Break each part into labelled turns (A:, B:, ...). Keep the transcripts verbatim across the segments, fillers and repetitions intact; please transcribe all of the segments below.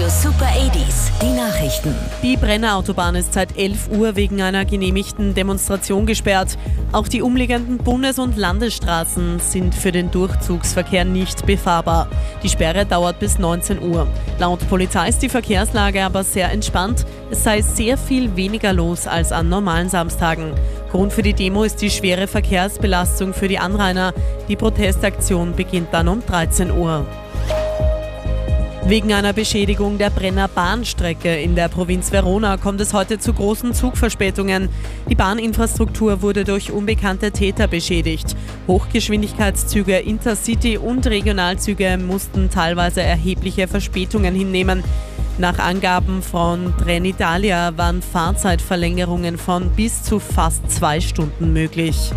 A: Radio Super achtziger, die Nachrichten.
B: Die Brenner Autobahn ist seit elf Uhr wegen einer genehmigten Demonstration gesperrt. Auch die umliegenden Bundes- und Landesstraßen sind für den Durchzugsverkehr nicht befahrbar. Die Sperre dauert bis neunzehn Uhr. Laut Polizei ist die Verkehrslage aber sehr entspannt. Es sei sehr viel weniger los als an normalen Samstagen. Grund für die Demo ist die schwere Verkehrsbelastung für die Anrainer. Die Protestaktion beginnt dann um dreizehn Uhr. Wegen einer Beschädigung der Brenner Bahnstrecke in der Provinz Verona kommt es heute zu großen Zugverspätungen. Die Bahninfrastruktur wurde durch unbekannte Täter beschädigt. Hochgeschwindigkeitszüge, Intercity und Regionalzüge mussten teilweise erhebliche Verspätungen hinnehmen. Nach Angaben von Trenitalia waren Fahrzeitverlängerungen von bis zu fast zwei Stunden möglich.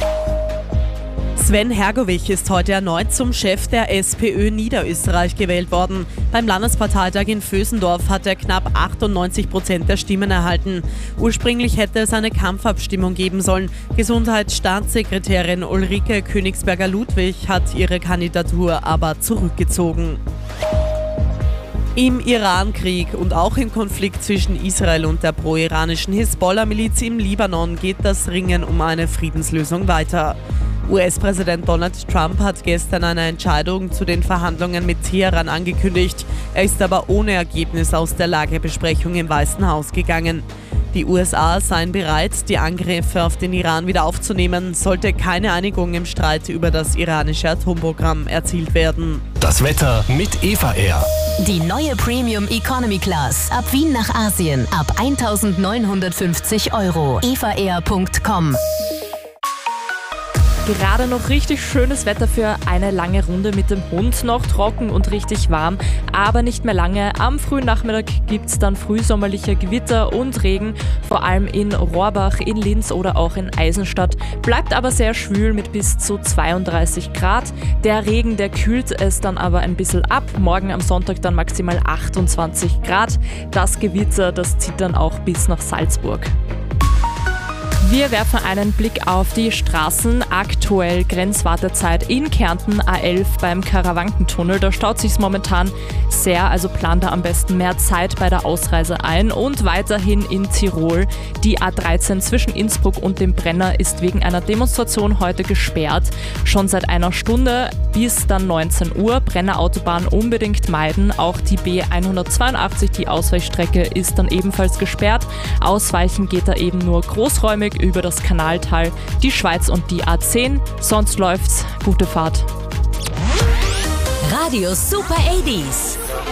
B: Sven Hergovich ist heute erneut zum Chef der SPÖ Niederösterreich gewählt worden. Beim Landesparteitag in Vösendorf hat er knapp achtundneunzig Prozent der Stimmen erhalten. Ursprünglich hätte es eine Kampfabstimmung geben sollen. Gesundheitsstaatssekretärin Ulrike Königsberger-Ludwig hat ihre Kandidatur aber zurückgezogen. Im Iran-Krieg und auch im Konflikt zwischen Israel und der pro-iranischen Hisbollah-Miliz im Libanon geht das Ringen um eine Friedenslösung weiter. U S-Präsident Donald Trump hat gestern eine Entscheidung zu den Verhandlungen mit Teheran angekündigt. Er ist aber ohne Ergebnis aus der Lagebesprechung im Weißen Haus gegangen. Die U S A seien bereit, die Angriffe auf den Iran wieder aufzunehmen, sollte keine Einigung im Streit über das iranische Atomprogramm erzielt werden.
C: Das Wetter mit Eva Air.
A: Die neue Premium Economy Class. Ab Wien nach Asien. Ab eintausendneunhundertfünfzig Euro. eva air punkt com.
D: Gerade noch richtig schönes Wetter für eine lange Runde mit dem Hund, noch trocken und richtig warm, aber nicht mehr lange. Am frühen Nachmittag gibt es dann frühsommerliche Gewitter und Regen, vor allem in Rohrbach, in Linz oder auch in Eisenstadt. Bleibt aber sehr schwül mit bis zu zweiunddreißig Grad. Der Regen, der kühlt es dann aber ein bisschen ab. Morgen am Sonntag dann maximal achtundzwanzig Grad. Das Gewitter, das zieht dann auch bis nach Salzburg. Wir werfen einen Blick auf die Straßen. Aktuell Grenzwartezeit in Kärnten A elf beim Karawankentunnel. Da staut sich's momentan sehr, also plant da am besten mehr Zeit bei der Ausreise ein. Und weiterhin in Tirol. Die A dreizehn zwischen Innsbruck und dem Brenner ist wegen einer Demonstration heute gesperrt. Schon seit einer Stunde bis dann neunzehn Uhr. Brenner Autobahn unbedingt meiden. Auch die B hundertzweiundachtzig, die Ausweichstrecke, ist dann ebenfalls gesperrt. Ausweichen geht da eben nur großräumig über das Kanaltal, die Schweiz und die A zehn. Sonst läuft's. Gute Fahrt.
A: Radio Super achtziger.